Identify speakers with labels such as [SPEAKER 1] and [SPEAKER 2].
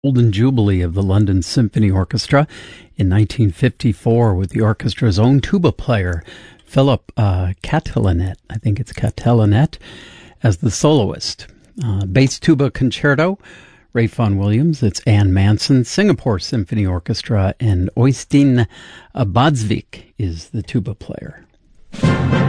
[SPEAKER 1] Golden Jubilee of the London Symphony Orchestra in 1954 with the orchestra's own tuba player, Philip Catalinet, I think it's Catalinet, as the soloist. Bass tuba concerto, Ray Vaughan Williams, it's Ann Manson, Singapore Symphony Orchestra, and Øystein Badsvik is the tuba player.